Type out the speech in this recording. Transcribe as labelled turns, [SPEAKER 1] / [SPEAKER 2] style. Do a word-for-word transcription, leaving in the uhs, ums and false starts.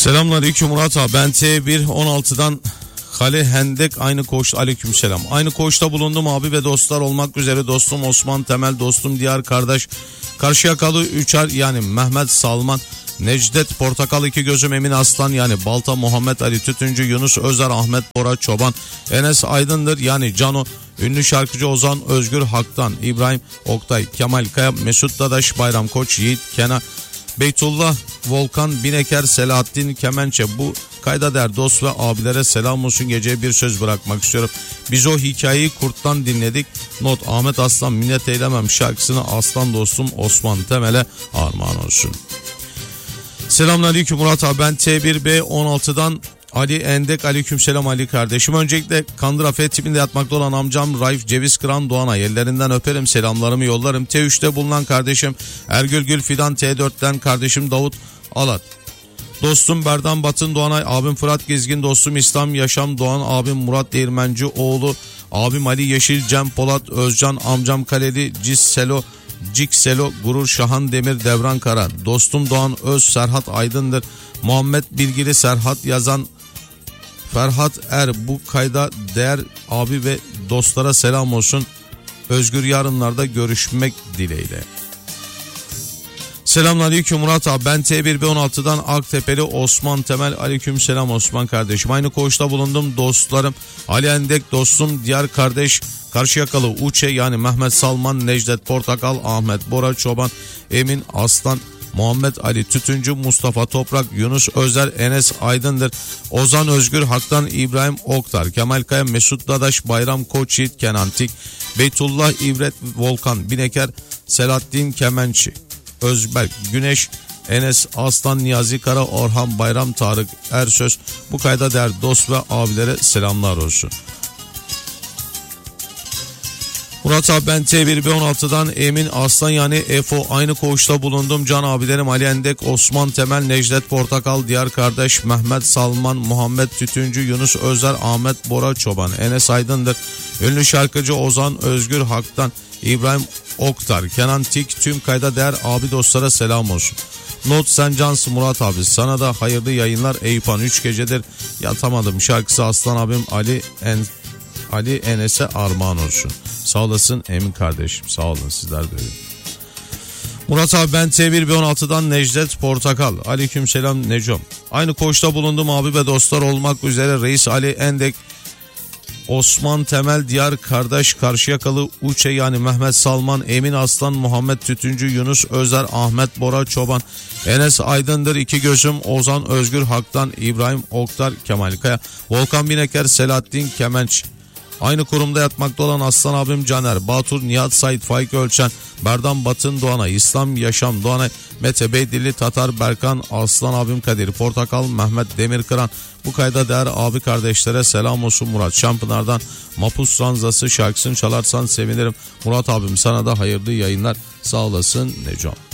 [SPEAKER 1] Selamünaleyküm Murat abi. Ben T bir on altıdan Hale Hendek aynı koğuş. Aleykümselam. Aynı koğuşta bulundum abi ve dostlar olmak üzere dostum Osman Temel, dostum diğer kardeş Karşıyakalı Üçer yani Mehmet Salman, Necdet Portakal, iki gözüm Emin Aslan yani Balta, Muhammed Ali Tütüncü, Yunus Özer, Ahmet Bora Çoban, Enes Aydındır yani Cano, ünlü şarkıcı Ozan Özgür Hak'tan, İbrahim Oktay, Kemal Kaya, Mesut Dadaş, Bayram Koç, Yiğit Kenan, Beytullah, Volkan Bineker, Selahattin Kemençe. Bu kayda değer dost ve abilere selam olsun. Geceye bir söz bırakmak istiyorum. Biz o hikayeyi Kurt'tan dinledik. Not: Ahmet Aslan minnet eylemem şarkısını aslan dostum Osman Temel'e armağan olsun. Selamünaleyküm Murat abi. Ben T bir B on altıdan Ali Endek. Aleykümselam Ali kardeşim. Öncelikle Kandıra F tipinde yatmakta olan amcam Raif Ceviz Kıran Doğan'a ellerinden öperim, selamlarımı yollarım. T üçte bulunan kardeşim Ergül Gül Fidan, T dörtten kardeşim Davut Alat, dostum Berdan Batın Doğanay, abim Fırat Gezgin, dostum İslam Yaşam Doğan, abim Murat Değirmenci oğlu, abim Ali Yeşil, Cem Polat Özcan, amcam Kaleli Cisselo Cikselo, Gurur Şahan Demir, Devran Kara, dostum Doğan Öz, Serhat Aydındır, Muhammed Bilgili, Serhat Yazan, Ferhat Er. Bu kayda değer abi ve dostlara selam olsun. Özgür yarınlarda görüşmek dileğiyle. Selamünaleyküm Murat abi. Ben T bir B on altıdan Aktepe'li Osman Temel. Aleykümselam Osman kardeşim. Aynı koğuşta bulundum dostlarım. Ali Endek, dostum diğer kardeş Karşıyakalı Uçe yani Mehmet Salman, Necdet Portakal, Ahmet Bora Çoban, Emin Aslan, Muhammed Ali Tütüncü, Mustafa Toprak, Yunus Özer, Enes Aydındır, Ozan Özgür Hak'tan, İbrahim Oktar, Kemal Kaya, Mesut Dadaş, Bayram Koç, Yiğit Kenan Tik, Beytullah İbret, Volkan Bineker, Selahattin Kemençi, Özberk Güneş, Enes Aslan, Niyazi Kara, Orhan Bayram, Tarık Ersöz. Bu kayda değer dost ve abilere selamlar olsun. Murat abi ben T bir B on altıdan Emin Aslan yani Efo aynı koğuşta bulundum. Can abilerim Ali Endek, Osman Temel, Necdet Portakal, diğer kardeş Mehmet Salman, Muhammed Tütüncü, Yunus Özer, Ahmet Bora Çoban, Enes Aydındır, ünlü şarkıcı Ozan Özgür Hak'tan, İbrahim Oktar, Kenan Tik. Tüm kayda değer abi dostlara selam olsun. Not: sen cansın Murat abi, sana da hayırlı yayınlar. Eyüphan üç gecedir yatamadım şarkısı Aslan abim Ali En Ali Enes'e armağan olsun. Sağ olasın Emin kardeşim, sağ olun, sizler de öyle. Murat abi ben T bir B on altıdan Necdet Portakal. Aleykümselam Necom. Aynı koğuşta bulundum abi ve dostlar olmak üzere Reis Ali Endek, Osman Temel, diğer kardeş Karşıyakalı Uçe yani Mehmet Salman, Emin Aslan, Muhammed Tütüncü, Yunus Özer, Ahmet Bora Çoban, Enes Aydındır, iki gözüm Ozan Özgür Hak'tan, İbrahim Oktar, Kemal Kaya, Volkan Bineker, Selahattin Kemenç. Aynı kurumda yatmakta olan Aslan abim Caner, Batur, Nihat Said, Faik Ölçen, Berdan Batın Doğan'a, İslam Yaşam Doğan'a, Mete Beydilli, Tatar Berkan, Aslan abim Kadir Portakal, Mehmet Demirkıran. Bu kayda değer abi kardeşlere selam olsun. Murat Şampınar'dan Mapus Ranzası şarkısını çalarsan sevinirim. Murat abim sana da hayırlı yayınlar. Sağ olasın Necom.